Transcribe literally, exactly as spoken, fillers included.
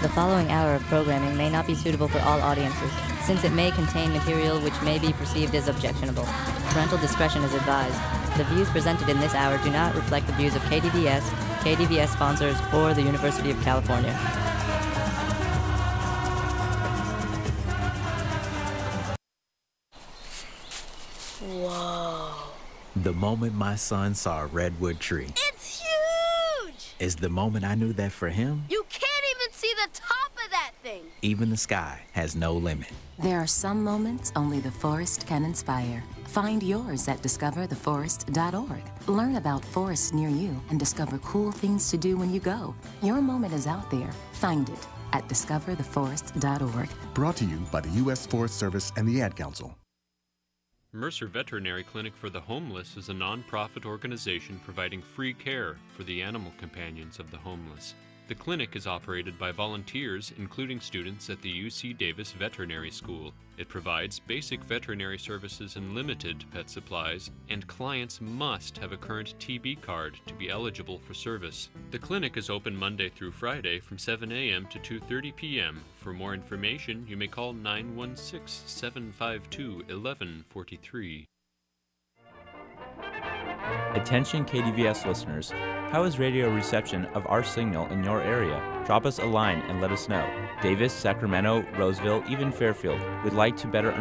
The following hour of programming may not be suitable for all audiences, since it may contain material which may be perceived as objectionable. Parental discretion is advised. The views presented in this hour do not reflect the views of K D V S, K D V S sponsors, or the University of California. Whoa. The moment my son saw a redwood tree. It's huge! Is the moment I knew that for him, You can't even see the top of that thing. even the sky has no limit. There are some moments only the forest can inspire. Find yours at discover the forest dot org. Learn about forests near you and discover cool things to do when you go. Your moment is out there. Find it at discover the forest dot org. Brought to you by the U S Forest Service and the Ad Council. Mercer Veterinary Clinic for the Homeless is a nonprofit organization providing free care for the animal companions of the homeless. The clinic is operated by volunteers, including students at the U C Davis Veterinary School. It provides basic veterinary services and limited pet supplies, and clients must have a current T B card to be eligible for service. The clinic is open Monday through Friday from seven a.m. to two thirty p.m. For more information, you may call nine one six, seven five two, one one four three. Attention K D V S listeners, how is radio reception of our signal in your area? Drop us a line and let us know. Davis, Sacramento, Roseville, even Fairfield would like to better